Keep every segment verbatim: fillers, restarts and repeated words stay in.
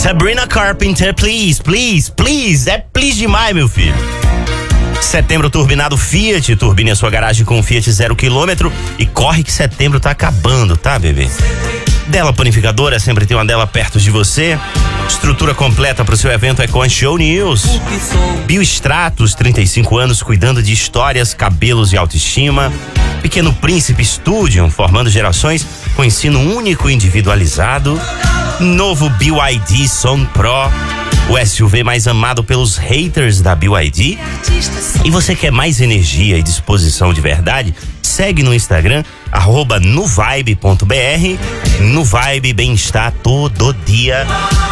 Sabrina Carpenter, please, please, please. É please demais, meu filho. Setembro turbinado Fiat. Turbine a sua garagem com Fiat zero quilômetro. E corre que setembro tá acabando, tá, bebê? Dela Panificadora, sempre tem uma dela perto de você. Estrutura completa para o seu evento é com a Show News. Biostratos, trinta e cinco anos, cuidando de histórias, cabelos e autoestima. Pequeno Príncipe Studio, formando gerações com ensino único e individualizado. Novo B Y D Song Pro, o S U V mais amado pelos haters da B Y D. E você quer mais energia e disposição de verdade? Segue no Instagram, arroba nuvibe ponto br. Nuvibe, bem-estar todo dia.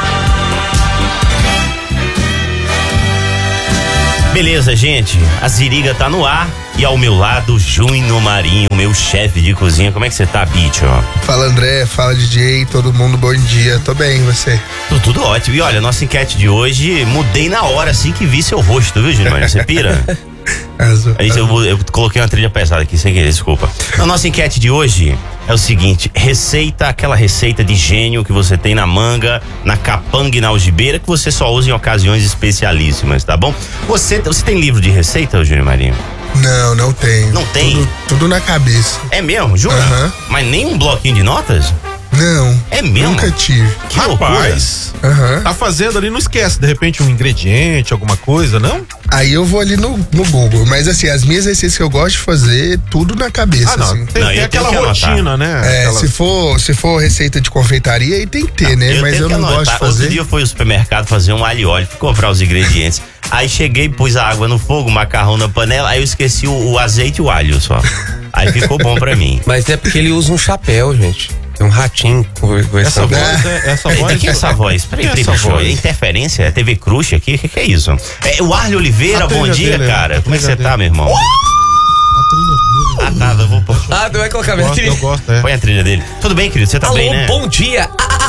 Beleza, gente, a Ziriga tá no ar e ao meu lado, Júnior Marinho, meu chefe de cozinha. Como é que você tá, bicho? Fala, André, fala, D J, todo mundo, bom dia. Tô bem, e você? Tô tudo ótimo. E olha, nossa enquete de hoje, mudei na hora assim que vi seu rosto, viu, Júnior Marinho? Você pira? Aí eu, eu coloquei uma trilha pesada aqui sem querer, desculpa. A nossa enquete de hoje é o seguinte: receita, aquela receita de gênio que você tem na manga, na capanga e na algibeira, que você só usa em ocasiões especialíssimas, tá bom? Você, você tem livro de receita, Júnior Marinho? Não, não tem. Não tem? Tudo, tudo na cabeça. É mesmo, jura? Uhum. Mas nem um bloquinho de notas? Não. É mesmo? Nunca tive. Que Rapaz, uhum. Tá fazendo ali, não esquece, de repente um ingrediente, alguma coisa, não? Aí eu vou ali no, no Google, mas assim, as minhas receitas que eu gosto de fazer, tudo na cabeça, Ah, não, assim. tem, Não, tem eu aquela tenho que rotina, né? É, Aquela... se for, se for receita de confeitaria, aí tem que ter, né? Mas tenho eu que não anotar. gosto de fazer. Outro dia eu fui ao supermercado fazer um alho e óleo, fui comprar os ingredientes. Aí cheguei, pus a água no fogo, macarrão na panela, aí eu esqueci o, o azeite e o alho só. Aí ficou bom pra mim. Mas é porque ele usa um chapéu, gente. Tem um ratinho conversando. Essa voz, é, essa Peraí, voz que é essa voz? Peraí, peraí, essa bicho, voz? é interferência? É T V Crush aqui? O que, que é isso? É o Arlio Oliveira, A bom trilha dia, dele, cara. a Como é que você trilha tá, meu irmão? Ah, nada, vou pôr. Ah, tu vai colocar Eu minha gosto, trilha. eu gosto, é. Põe a trilha dele. Tudo bem, querido? Você tá Alô, bem, né? bom dia.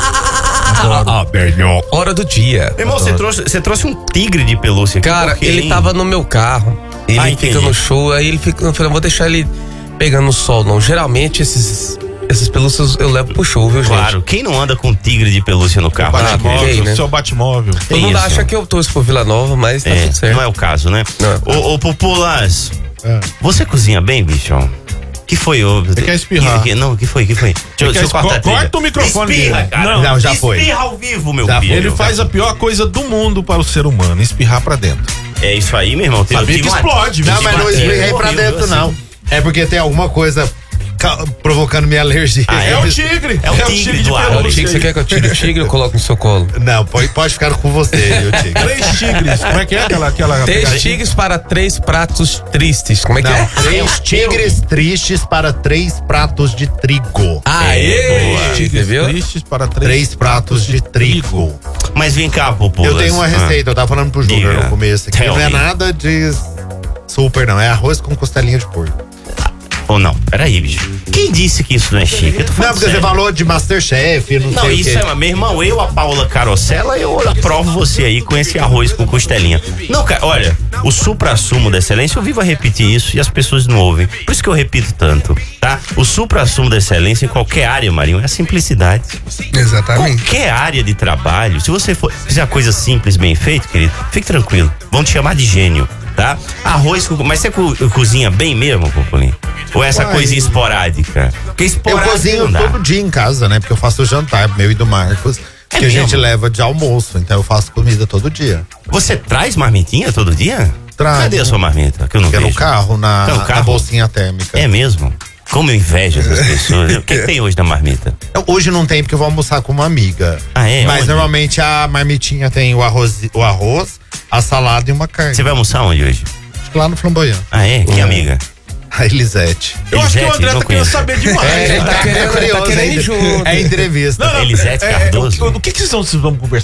Ah, hora do dia. Meu irmão, você trouxe, você trouxe um tigre de pelúcia aqui. Cara, por quê, ele hein? tava no meu carro. Ele Ah, fica entendi. no show, aí ele fica. Eu falei, vou deixar ele pegando o sol, não. Geralmente esses. Essas pelúcias eu levo pro show, viu, gente? Claro, quem não anda com tigre de pelúcia no carro? Ah, Batmóvel, ok, né? seu Batmóvel. Todo mundo isso. acha que eu torço por Vila Nova, mas tá É, tudo certo. não é o caso, né? Não. Ô, ô Populas, É. você cozinha bem, bichão? Que foi, ô? Você quer espirrar? Que, que, não, que foi, que foi? Deixa, eu- Você deixa eu quer cortar a es- trilha. corta o microfone Espirra, dele. cara. Não, não, já foi. Espirra ao vivo, meu Já filho. Ele faz a pior coisa do mundo para o ser humano, espirrar pra dentro. É isso aí, meu irmão. Tem- Sabia eu tive que uma- explode, eu viu? Não, tive mas não uma- espirrei é, pra horrível, dentro, assim. não. É porque tem alguma coisa ca- provocando minha alergia. Ah, É o tigre. É o tigre do ar. É o tigre, você quer que eu tire o tigre ou coloque no seu colo? Não, pode, pode ficar com você, viu, tigre. Três tigres. Como é que é aquela. aquela Três pegadinha? tigres para três pratos tristes. Como é que Não, é? três tigres tristes para três pratos de trigo. Aê! boa. Tigre, viu? Tristes para três, Três pratos de trigo. Mas vem cá, Populas. Eu tenho uma receita, eu tava falando pro Júnior Diga. no começo. Que Tell não é me. nada de super, não. É arroz com costelinha de porco. Ou não, peraí, bicho. Quem disse que isso não é chique? Eu tô Não, falando porque sério. você falou de Masterchef, não, Não, sei isso o quê. é, meu irmão, eu, a Paula Carosella, eu aprovo você aí com esse arroz com costelinha. Não, cara, olha, o supra-sumo da excelência, eu vivo a repetir isso e as pessoas não ouvem. Por isso que eu repito tanto, tá? O supra-sumo da excelência em qualquer área, Marinho, é a simplicidade. Exatamente. Qualquer área de trabalho, se você for fizer a coisa simples, bem feita, querido, fique tranquilo. Vão te chamar de gênio, tá? Arroz com... Mas você co- cozinha bem mesmo, Populinho? Ou é essa Uai. coisa esporádica? Porque Eu esporádica cozinho não dá. todo dia em casa, né? Porque eu faço o jantar meu e do Marcos, É que a gente mesmo? leva de almoço. Então eu faço comida todo dia. Você traz marmitinha todo dia? Trago. Cadê a sua marmita? Que eu não Porque é vejo. no carro, na, Tá no na carro? bolsinha térmica. É mesmo? Como eu invejo essas pessoas. O que, que tem hoje na marmita? Eu- Hoje não tem porque eu vou almoçar com uma amiga. Ah, é? Mas Onde? normalmente a marmitinha tem o arroz, o arroz, a salada e uma carne. Você vai almoçar onde hoje? Acho que lá no Flamboyant. Ah, é? Que amiga? A Elisete. Eu acho que o Elisete, André não tá querendo conheço. saber demais. É, ele né? tá querendo, ele tá querendo ir junto. É entrevista. Não, não, Elisete é, é, Cardoso. o, o que que vocês vão, vocês vão conversar?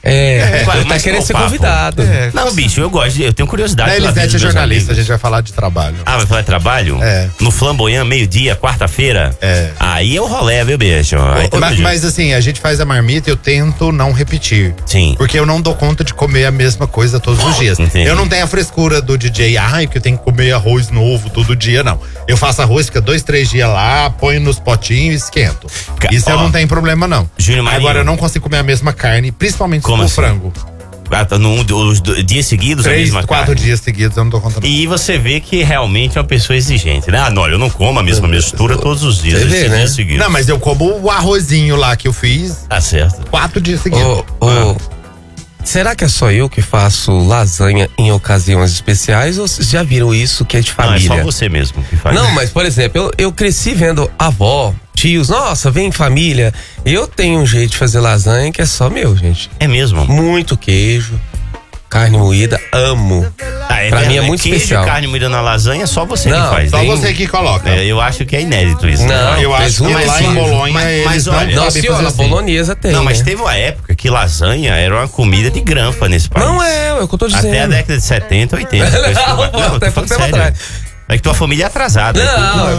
É, É, ele tá mas querendo qual ser papo? convidado. É. Não, bicho, eu gosto, de, eu tenho curiosidade. A pela vida Elisete é dos meus jornalista, a amigos. gente vai falar de trabalho. Ah, vai falar de trabalho? É. No Flamboyant, meio-dia, quarta-feira? É. Aí é o rolê, viu, bicho? Aí todo mas, dia. mas assim, a gente faz a marmita e eu tento não repetir. Sim. Porque eu não dou conta de comer a mesma coisa todos os dias. Entendi. Eu não tenho a frescura do D J, ai, que eu tenho que comer arroz novo todo dia, não. Eu faço arroz, fica dois, três dias lá, ponho nos potinhos e esquento. Ca- Isso eu ó, não tenho problema, não. Júnior Marinho. Agora, eu não consigo comer a mesma carne, principalmente Como com assim? frango. Ah, tá num dos do- dias seguidos a Três, mesma quatro carne. dias seguidos, eu não dou conta, não. E você vê que realmente é uma pessoa exigente, né? Ah, não, eu não como a mesma mistura todos os dias. Você vê, esses né? dias seguidos. Não, mas eu como o arrozinho lá que eu fiz Tá certo. quatro dias seguidos. Ô, ô, será que é só eu que faço lasanha em ocasiões especiais ou vocês já viram isso que é de Não, é família? só você mesmo que faz. Não, mas por exemplo, eu, eu cresci vendo avó, tios, nossa, vem família. Eu tenho um jeito de fazer lasanha que é só meu, gente. É mesmo? Muito queijo, carne moída, amo. Ah, é Pra mim é verdade. muito Queijo especial. e carne moída na lasanha é só você Não, que faz. Só né? você que coloca. É, eu acho que é inédito isso. Não, né? eu acho que presunto, lá em queijo. Bolonha Mas- eles mas não olha, sabem Nossa fazer senhora, a assim. bolonhesa tem, Não, mas né? teve uma época que lasanha era uma comida de granfa nesse país. Não é, é o que eu tô dizendo. Até a década de setenta, oitenta. Não, Não, até tô pouco falando tempo sério. atrás. É que tua família é atrasada. Não,